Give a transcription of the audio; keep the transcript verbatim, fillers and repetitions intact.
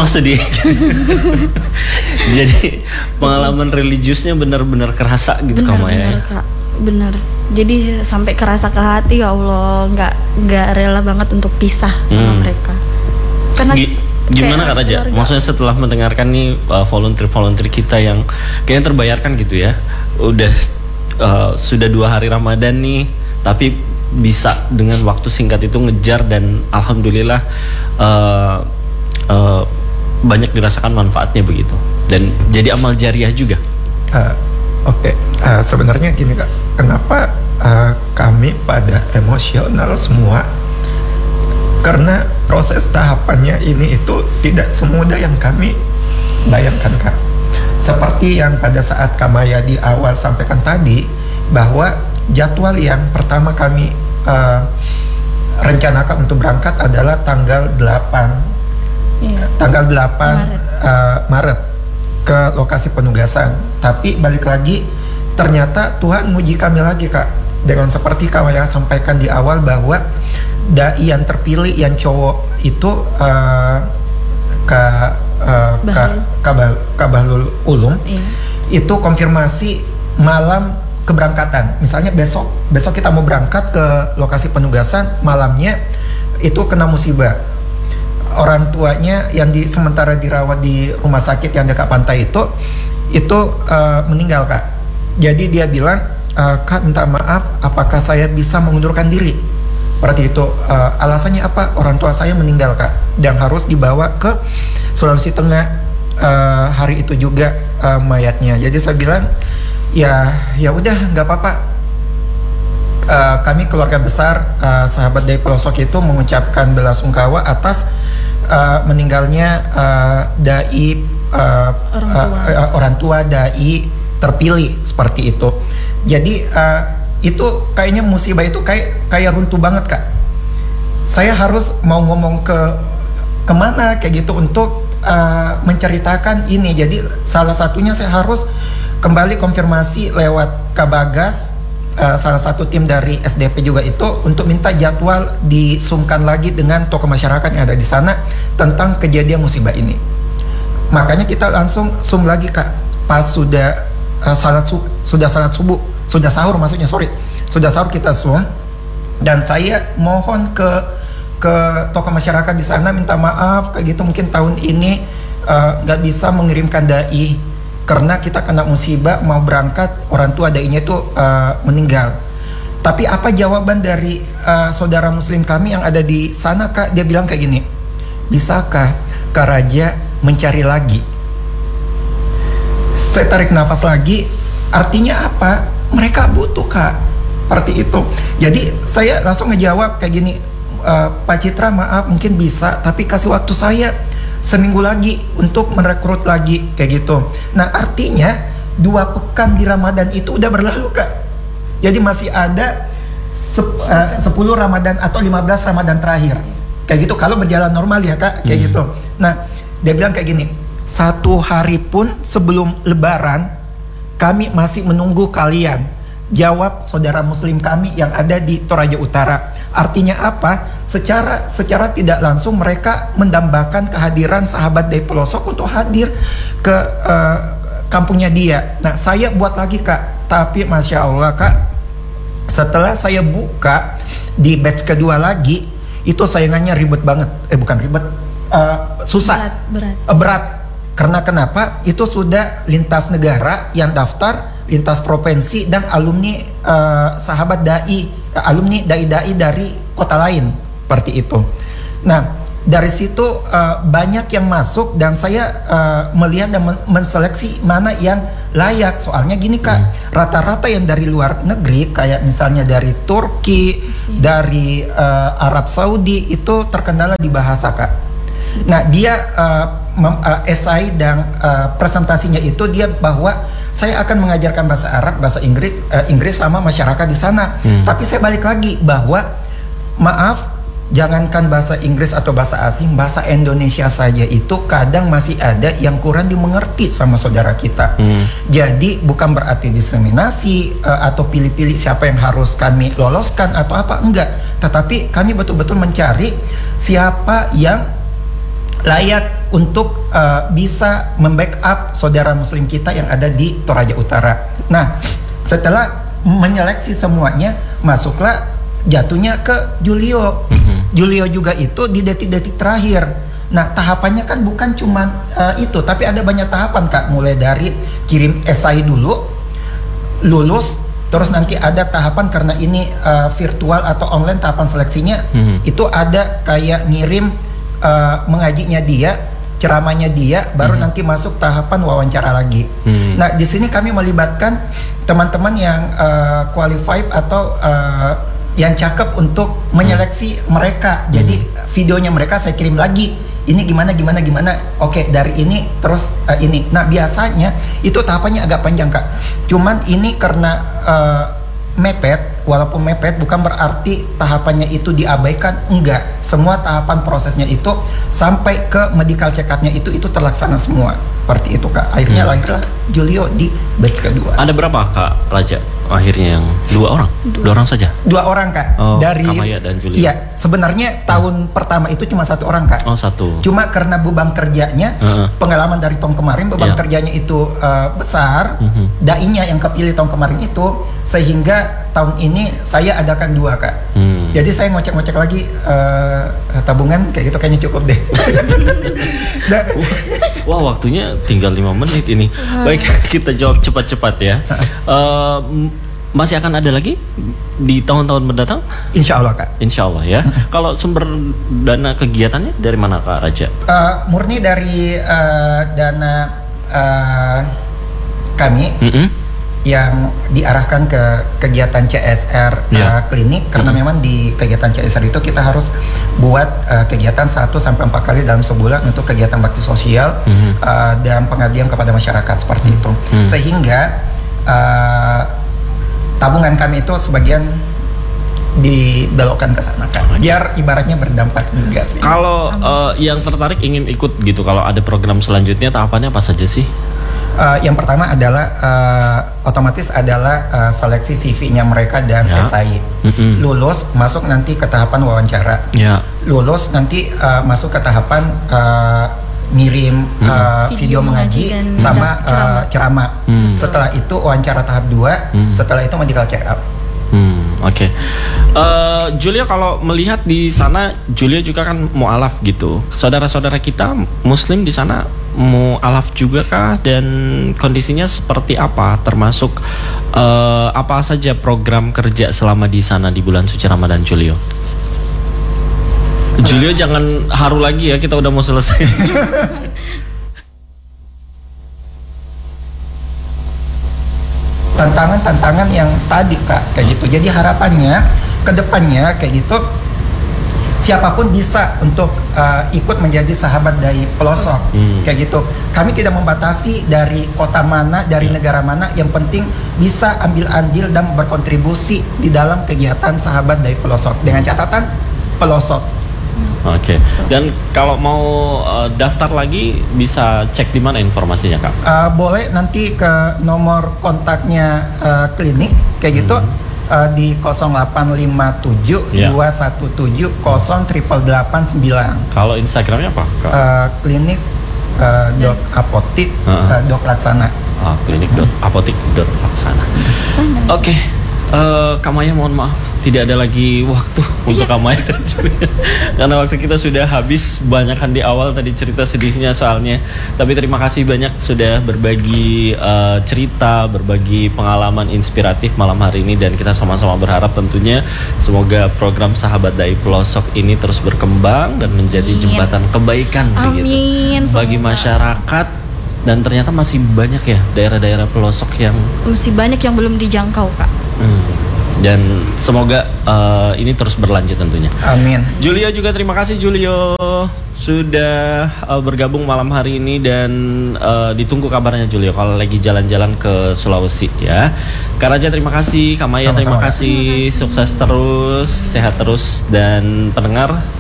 Oh sedih. Jadi pengalaman religiusnya benar-benar kerasa gitu kamu ya. Benar Kak, benar. Jadi sampai kerasa ke hati, ya Allah, nggak nggak rela banget untuk pisah sama hmm. mereka. Karena G- gimana Kak Raja? Maksudnya setelah mendengarkan nih uh, volunteer-volunteer kita yang kayaknya terbayarkan gitu ya, udah uh, sudah dua hari Ramadan nih, tapi bisa dengan waktu singkat itu ngejar dan alhamdulillah uh, uh, banyak dirasakan manfaatnya begitu dan jadi amal jariah juga. Uh, Oke, okay. uh, sebenarnya gini Kak, kenapa uh, kami pada emosional semua? Karena proses tahapannya ini itu tidak semudah yang kami bayangkan Kak. Seperti yang pada saat Kamaya di awal sampaikan tadi, bahwa jadwal yang pertama kami uh, rencanakan untuk berangkat adalah tanggal delapan yeah. tanggal delapan Maret. Uh, Maret ke lokasi penugasan. Tapi balik lagi, ternyata Tuhan nguji kami lagi Kak, dengan seperti Kamaya sampaikan di awal bahwa dai yang terpilih yang cowok itu uh, ka uh, ka kabal kabalul ulum yeah. itu konfirmasi malam keberangkatan. Misalnya besok besok kita mau berangkat ke lokasi penugasan, malamnya itu kena musibah. Orang tuanya yang di sementara dirawat di rumah sakit yang dekat pantai itu itu uh, meninggal Kak. Jadi dia bilang, uh, Kak minta maaf, apakah saya bisa mengundurkan diri? Berarti itu uh, alasannya apa? Orang tua saya meninggal Kak, dan harus dibawa ke Sulawesi Tengah uh, hari itu juga uh, mayatnya. Jadi saya bilang, ya ya udah nggak apa-apa. Uh, kami keluarga besar uh, sahabat dari pelosok itu mengucapkan belasungkawa atas uh, meninggalnya uh, dai uh, orang, tua. Uh, uh, orang tua dai terpilih seperti itu. Jadi uh, itu kayaknya musibah itu kayak kayak runtuh banget Kak. Saya harus mau ngomong ke kemana kayak gitu untuk uh, menceritakan ini. Jadi salah satunya saya harus kembali konfirmasi lewat Kak Bagas, uh, salah satu tim dari S D P juga itu, untuk minta jadwal disumkan lagi dengan tokoh masyarakat yang ada di sana tentang kejadian musibah ini. Makanya kita langsung sum lagi Kak, pas sudah uh, salat su- sudah salat subuh, sudah sahur maksudnya sorry, sudah sahur kita sum, dan saya mohon ke ke tokoh masyarakat di sana minta maaf kayak gitu, mungkin tahun ini nggak uh, bisa mengirimkan dai karena kita kena musibah mau berangkat, orang tua dainya itu uh, meninggal. Tapi apa jawaban dari uh, saudara muslim kami yang ada di sana Kak? Dia bilang kayak gini, bisakah Kak Raja mencari lagi? Saya tarik nafas lagi, artinya apa? Mereka butuh Kak, seperti itu. Jadi saya langsung ngejawab kayak gini, e, Pak Citra maaf mungkin bisa, tapi kasih waktu saya seminggu lagi untuk merekrut lagi kayak gitu. Nah artinya dua pekan di Ramadan itu udah berlalu Kak. Jadi masih ada sep, uh, sepuluh Ramadan atau lima belas Ramadan terakhir kayak gitu kalau berjalan normal ya Kak kayak hmm. gitu. Nah dia bilang kayak gini, satu hari pun sebelum Lebaran kami masih menunggu kalian. Jawab saudara muslim kami yang ada di Toraja Utara. Artinya apa? Secara secara tidak langsung mereka mendambakan kehadiran sahabat dari pelosok untuk hadir ke uh, kampungnya dia. Nah saya buat lagi Kak, tapi Masya Allah Kak, setelah saya buka di batch kedua lagi, itu saingannya ribet banget. Eh bukan ribet, uh, susah, berat, berat. Uh, berat. Karena kenapa? Itu sudah lintas negara yang daftar, lintas provinsi, dan alumni uh, sahabat dai, uh, alumni dai-dai dari kota lain, seperti itu. Nah, dari situ uh, banyak yang masuk dan saya uh, melihat dan men- menseleksi mana yang layak. Soalnya gini Kak, hmm. rata-rata yang dari luar negeri, kayak misalnya dari Turki, hmm. dari uh, Arab Saudi, itu terkendala di bahasa Kak. Nah dia uh, mem- uh, esai dan uh, presentasinya itu dia bahwa saya akan mengajarkan bahasa Arab, bahasa Inggris, uh, Inggris sama masyarakat di sana. Hmm. Tapi saya balik lagi bahwa maaf, jangankan bahasa Inggris atau bahasa asing, bahasa Indonesia saja itu kadang masih ada yang kurang dimengerti sama saudara kita. Hmm. Jadi bukan berarti diskriminasi uh, atau pilih-pilih siapa yang harus kami loloskan atau apa, enggak. Tetapi kami betul-betul mencari siapa yang layak untuk uh, bisa membackup saudara muslim kita yang ada di Toraja Utara. Nah, setelah menyeleksi semuanya, masuklah jatuhnya ke Julio. Mm-hmm. Julio juga itu di detik-detik terakhir. Nah, tahapannya kan bukan cuma uh, itu, tapi ada banyak tahapan Kak, mulai dari kirim esai dulu, lulus, terus nanti ada tahapan karena ini uh, virtual atau online tahapan seleksinya, mm-hmm. itu ada kayak ngirim uh, mengajinya dia, ceramahnya dia, baru mm-hmm. nanti masuk tahapan wawancara lagi. Mm-hmm. Nah, di sini kami melibatkan teman-teman yang uh, qualified atau uh, yang cakep untuk menyeleksi mm-hmm. mereka. Jadi mm-hmm. videonya mereka saya kirim lagi. Ini gimana gimana gimana. Oke, dari ini terus uh, ini. Nah, biasanya itu tahapannya agak panjang Kak. Cuman ini karena uh, mepet, walaupun mepet bukan berarti tahapannya itu diabaikan, enggak. Semua tahapan prosesnya itu sampai ke medical check up-nya itu itu terlaksana semua. Seperti itu Kak. Akhirnya hmm. lahirlah Julio di batch kedua. Ada berapa Kak Raja? Akhirnya yang dua orang, dua, dua orang saja. Dua orang Kak. Oh, dari Kamaya dan Julio. Iya, sebenarnya tahun hmm. pertama itu cuma satu orang Kak. Oh, satu. Cuma karena beban kerjanya, uh-huh. pengalaman dari tahun kemarin beban yeah. kerjanya itu uh, besar, uh-huh. dai-nya yang kepilih tahun kemarin itu, sehingga tahun ini saya adakan dua Kak. Hmm. Jadi saya ngocek-ngocek lagi uh, tabungan kayak gitu kayaknya cukup deh. Dan, wah, waktunya tinggal lima menit ini. Baik, kita jawab cepat-cepat ya. Uh, masih akan ada lagi di tahun-tahun mendatang? Insya Allah Kak. Insya Allah ya. Kalau sumber dana kegiatannya dari mana Kak Raja? Uh, murni dari uh, dana uh, kami mm-hmm. yang diarahkan ke kegiatan C S R yeah. uh, klinik, karena mm-hmm. memang di kegiatan C S R itu kita harus buat uh, kegiatan satu sampai empat kali dalam sebulan untuk kegiatan bakti sosial mm-hmm. uh, dan pengabdian kepada masyarakat seperti mm-hmm. itu. Mm-hmm. Sehingga uh, tabungan kami itu sebagian dibelokkan ke sana kan, biar ibaratnya berdampak juga sih. Kalau uh, yang tertarik ingin ikut gitu, kalau ada program selanjutnya tahapannya apa saja sih? Uh, yang pertama adalah uh, otomatis adalah uh, seleksi C V-nya mereka dan ya. esai. Mm-hmm. Lulus masuk nanti ke tahapan wawancara. Ya. Lulus nanti uh, masuk ke tahapan uh, ngirim mm-hmm. uh, video, video mengaji sama uh, ceramah. Mm. Setelah itu wawancara tahap dua. Mm. Setelah itu medical check up. Hmm, oke. Okay. Uh, Julio, kalau melihat di sana, Julio juga kan mu'alaf gitu. Saudara-saudara kita Muslim di sana mu'alaf juga kah? Dan kondisinya seperti apa? Termasuk uh, apa saja program kerja selama di sana di bulan suci Ramadan, Julio? Julio jangan haru lagi ya, kita udah mau selesai. Tantangan-tantangan yang tadi Kak, kayak gitu. Jadi harapannya ke depannya kayak gitu, siapapun bisa untuk uh, ikut menjadi sahabat dari pelosok, hmm. kayak gitu. Kami tidak membatasi dari kota mana, dari ya. negara mana, yang penting bisa ambil andil dan berkontribusi di dalam kegiatan sahabat dari pelosok dengan catatan pelosok. Oke. Okay. Dan kalau mau uh, daftar lagi bisa cek di mana informasinya Kak? Uh, boleh nanti ke nomor kontaknya uh, klinik kayak gitu. Hmm. Uh, di nol delapan lima tujuh dua satu tujuh nol delapan delapan sembilan. Kalau Instagramnya apa? Uh, klinik uh, dot apotik uh, dot laksana. Oh, klinik dot apotik dot laksana. Oke. Okay. Uh, Kamaya mohon maaf tidak ada lagi waktu untuk Kamaya dan Julia karena waktu kita sudah habis. Banyak kan di awal tadi cerita sedihnya soalnya, tapi terima kasih banyak sudah berbagi uh, cerita, berbagi pengalaman inspiratif malam hari ini, dan kita sama-sama berharap tentunya semoga program Sahabat Dai Pelosok ini terus berkembang dan menjadi jembatan kebaikan begitu bagi masyarakat. Dan ternyata masih banyak ya daerah-daerah pelosok yang masih banyak yang belum dijangkau Kak. Hmm. Dan semoga uh, ini terus berlanjut tentunya. Amin. Julio juga terima kasih Julio sudah uh, bergabung malam hari ini, dan uh, ditunggu kabarnya Julio kalau lagi jalan-jalan ke Sulawesi ya. Kak Raja terima kasih, Kamaya terima kasih, terima kasih, sukses terus, sehat terus, dan pendengar